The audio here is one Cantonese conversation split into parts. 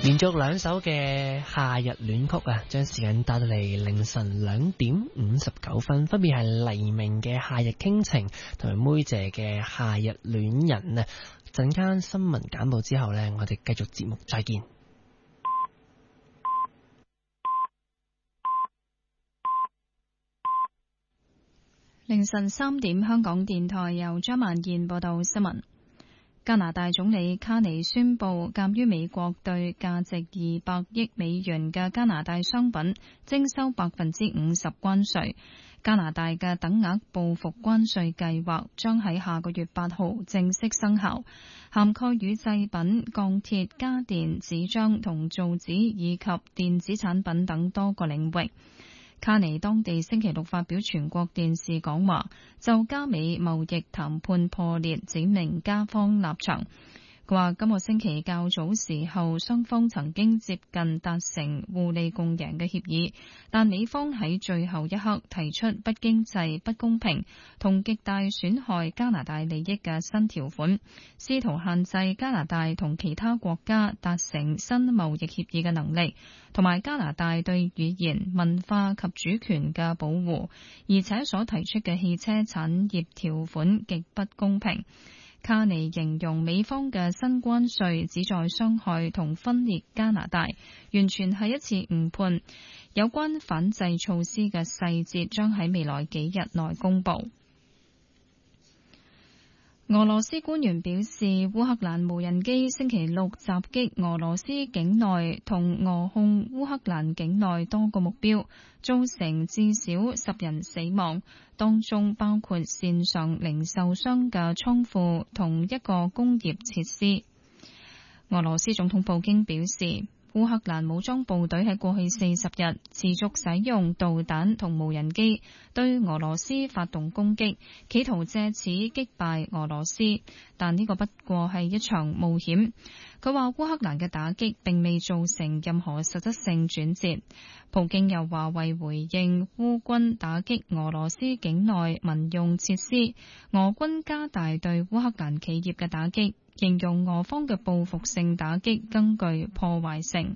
連續兩首嘅夏日戀曲啊，將時間帶到嚟凌晨2:59，分別係黎明嘅夏日傾情同埋妹姐嘅夏日戀人啊。陣間新聞簡報之後呢，我哋繼續節目再見。 凌晨3點，香港電台由張曼燕報道新聞。加拿大總理卡尼宣布，鑒於美國對價值200億美元嘅加拿大商品徵收50%關稅，加拿大嘅等額報復關稅計劃將喺下個月8號正式生效，涵蓋乳製品、鋼鐵、家電、紙張同造紙以及電子產品等多個領域。卡尼當地星期六發表全國電視講話，就加美貿易談判破裂指明加方立場。佢話今個星期較早時候，雙方曾經接近達成互利共贏嘅協議，但美方喺最後一刻提出不經濟、不公平同極大損害加拿大利益嘅新條款，試圖限制加拿大同其他國家達成新貿易協議嘅能力，同埋加拿大對語言、文化及主權嘅保護，而且所提出嘅汽車產業條款極不公平。卡尼形容美方嘅新關稅旨在傷害同分裂加拿大，完全係一次誤判。有關反制措施嘅細節將喺未來幾日內公佈。俄羅斯官員表示，烏克蘭無人機星期六襲擊俄羅斯境內同俄控烏克蘭境內多個目標，造成至少10人死亡，當中包括線上零售商嘅倉庫同一個工業設施。俄羅斯總統普京表示，烏克蘭武裝部隊喺過去40日持續使用導彈同無人機對俄羅斯發動攻擊，企圖借此擊敗俄羅斯，但呢個不過係一場冒險。佢話烏克蘭嘅打擊並未造成任何實質性轉折。普京又話，為回應烏軍打擊俄羅斯境內民用設施，俄軍加大對烏克蘭企業嘅打擊，形容俄方嘅報復性打擊更具破壞性。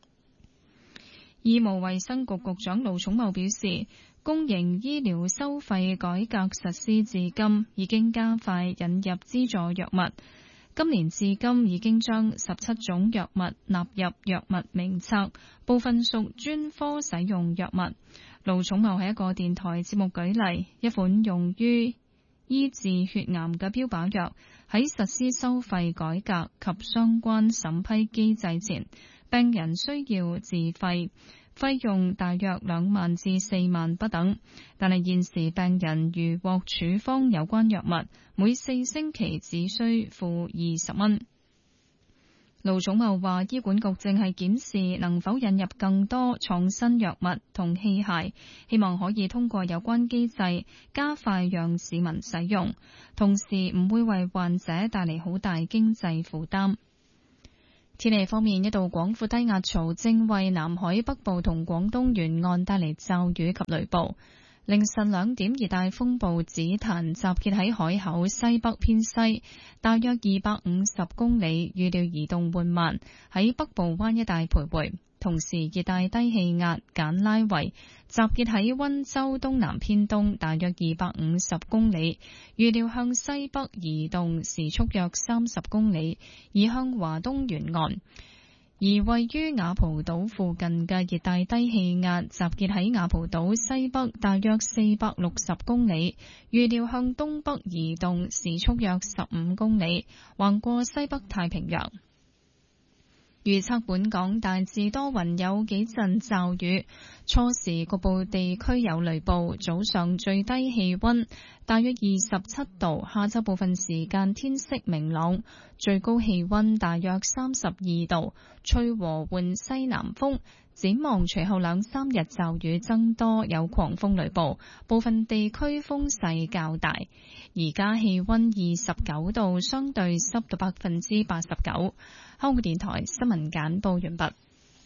醫務衛生局局長盧寵茂表示，公營醫療收費改革實施至今，已經加快引入資助藥物。今年至今已經將17種藥物納入藥物名冊，部分屬專科使用藥物。盧寵茂喺一個電台節目舉例，一款用於醫治血癌嘅標靶藥喺實施收費改革及相關審批機制前，病人需要自費，費用大約2萬至4萬不等。但係現時病人如獲處方有關藥物，每4星期只需付20蚊。盧寵茂話，醫管局正係檢視能否引入更多創新藥物同器械，希望可以通過有關機制加快讓市民使用，同時唔會為患者帶嚟好大經濟負擔。天氣方面，一道廣闊低壓槽正為南海北部同廣東沿岸帶嚟驟雨及雷暴。凌晨2點，熱帶風暴紫檀集結喺海口西北偏西，大約250公里，預料移動緩慢，喺北部灣一帶徘徊。同時，熱帶低氣壓簡拉維集結喺溫州東南偏東，大約250公里，預料向西北移動，時速約30公里，移向華東沿岸。而位於雅蒲島附近嘅熱帶低氣壓集結喺雅蒲島西北大約460公里，預料向東北移動，時速約15公里，橫過西北太平洋。預測本港大致多雲，有幾陣驟雨，初時局部地區有雷暴，早上最低氣溫大約27度，下晝部分時間天色明朗，最高氣溫大約32度，吹和緩西南風。展望隨後2-3日驟雨增多，有狂風雷暴，部分地區風勢較大。而家氣溫29度，相對濕度89%。香港電台新聞簡報完畢。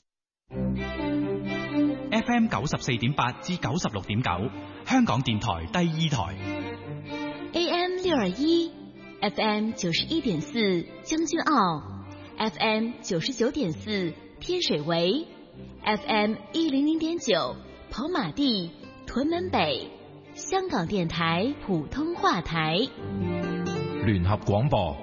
FM 94.8至96.9，香港電台第2台。 AM 621 ，FM 91.4，將軍澳 ，FM 99.4。 天水圍 FM 100.9跑馬地屯門北，香港電台普通話台， 聯合廣播。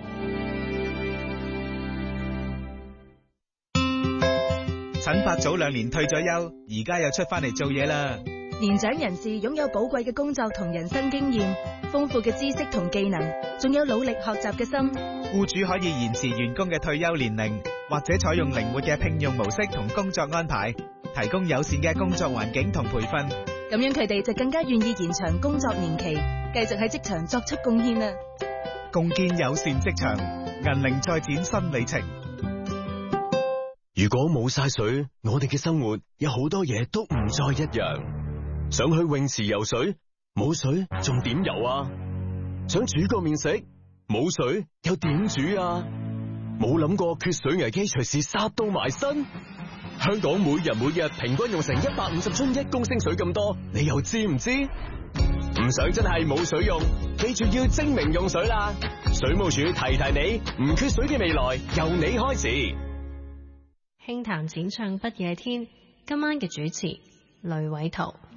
陳伯早2年退咗休，而家又出翻嚟做嘢啦。 年長人士擁有寶貴嘅工作同人生經驗，豐富嘅知識同技能，仲有努力學習嘅心。 僱主可以延遲員工嘅退休年齡，或者採用靈活嘅聘用模式同工作安排，提供友善嘅工作環境同培訓。 咁樣佢哋就更加願意延長工作年期，繼續喺職場作出貢獻啦。 共建友善職場，銀齡再展新里程。 如果冇晒水，我哋嘅生活有好多嘢都唔再一樣。想去泳池游水，冇水仲點游啊？想煮個麵食，冇水又點煮啊？冇諗過缺水危機隨時殺到埋身。香港每日平均用成150樽1公升水咁多，你又知唔知？唔想真係冇水用，記住要精明用水啦！水務署提你，唔缺水嘅未來由你開始。 輕談淺唱不夜天，今晚嘅主持呂偉圖。